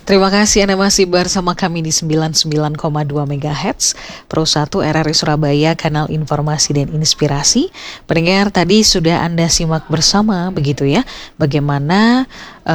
Terima kasih Anda masih bersama kami di 99,2 MHz Pro 1 RRI Surabaya, kanal informasi dan inspirasi. Pendengar, tadi sudah Anda simak bersama begitu ya, bagaimana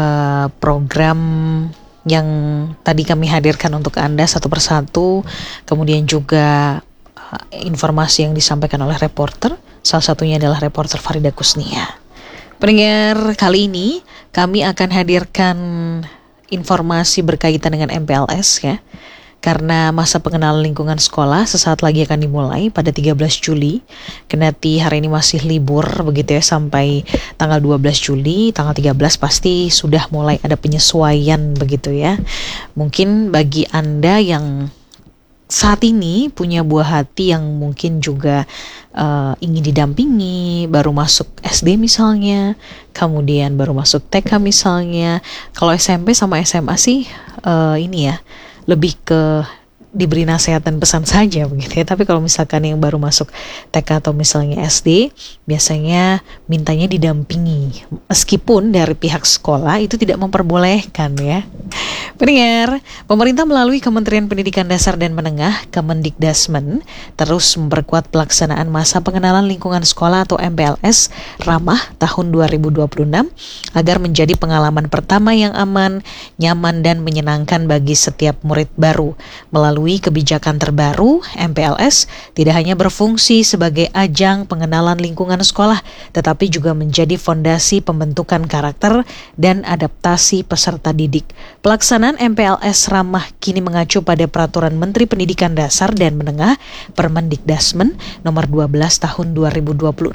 program yang tadi kami hadirkan untuk Anda satu persatu, kemudian juga informasi yang disampaikan oleh reporter, salah satunya adalah reporter Farida Kusnia. Pendengar, kali ini kami akan hadirkan informasi berkaitan dengan MPLS ya. Karena masa pengenalan lingkungan sekolah sesaat lagi akan dimulai pada 13 Juli. Kendati hari ini masih libur begitu ya sampai tanggal 12 Juli, tanggal 13 pasti sudah mulai ada penyesuaian begitu ya. Mungkin bagi Anda yang saat ini punya buah hati yang mungkin juga ingin didampingi, baru masuk SD misalnya, kemudian baru masuk TK misalnya. Kalau SMP sama SMA sih ini ya, lebih ke diberi nasihat dan pesan saja begitu ya. Tapi kalau misalkan yang baru masuk TK atau misalnya SD, biasanya mintanya didampingi, meskipun dari pihak sekolah itu tidak memperbolehkan ya. Pendengar, pemerintah melalui Kementerian Pendidikan Dasar dan Menengah Kemendikdasmen terus memperkuat pelaksanaan masa pengenalan lingkungan sekolah atau MPLS ramah tahun 2026 agar menjadi pengalaman pertama yang aman, nyaman dan menyenangkan bagi setiap murid baru. Melalui kebijakan terbaru, MPLS tidak hanya berfungsi sebagai ajang pengenalan lingkungan sekolah, tetapi juga menjadi fondasi pembentukan karakter dan adaptasi peserta didik. Pelaksanaan MPLS ramah kini mengacu pada Peraturan Menteri Pendidikan Dasar dan Menengah Permendikdasmen nomor 12 tahun 2026.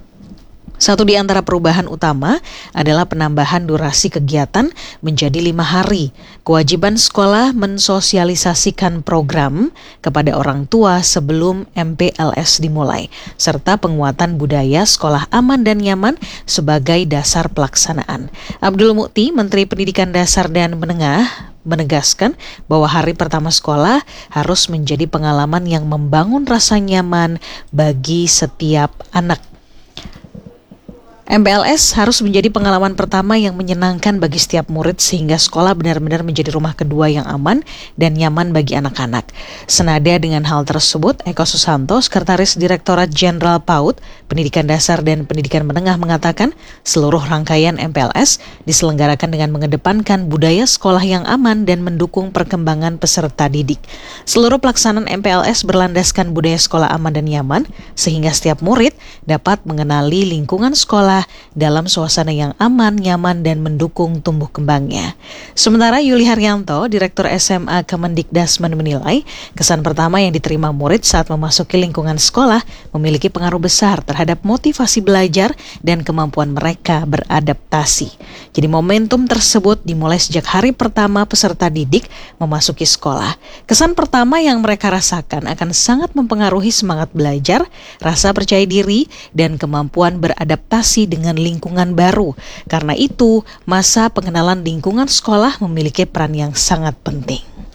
Satu di antara perubahan utama adalah penambahan durasi kegiatan menjadi 5 hari. Kewajiban sekolah mensosialisasikan program kepada orang tua sebelum MPLS dimulai, serta penguatan budaya sekolah aman dan nyaman sebagai dasar pelaksanaan. Abdul Mukti, Menteri Pendidikan Dasar dan Menengah, menegaskan bahwa hari pertama sekolah harus menjadi pengalaman yang membangun rasa nyaman bagi setiap anak. MPLS harus menjadi pengalaman pertama yang menyenangkan bagi setiap murid sehingga sekolah benar-benar menjadi rumah kedua yang aman dan nyaman bagi anak-anak. Senada dengan hal tersebut, Eko Susanto, Sekretaris Direktorat Jenderal PAUD, Pendidikan Dasar dan Pendidikan Menengah mengatakan seluruh rangkaian MPLS diselenggarakan dengan mengedepankan budaya sekolah yang aman dan mendukung perkembangan peserta didik. Seluruh pelaksanaan MPLS berlandaskan budaya sekolah aman dan nyaman sehingga setiap murid dapat mengenali lingkungan sekolah dalam suasana yang aman, nyaman, dan mendukung tumbuh kembangnya. Sementara Yuli Haryanto, Direktur SMA Kemendikdasmen menilai, kesan pertama yang diterima murid saat memasuki lingkungan sekolah memiliki pengaruh besar terhadap motivasi belajar dan kemampuan mereka beradaptasi. Jadi momentum tersebut dimulai sejak hari pertama peserta didik memasuki sekolah. Kesan pertama yang mereka rasakan akan sangat mempengaruhi semangat belajar, rasa percaya diri, dan kemampuan beradaptasi dengan lingkungan baru. Karena itu, masa pengenalan lingkungan sekolah memiliki peran yang sangat penting.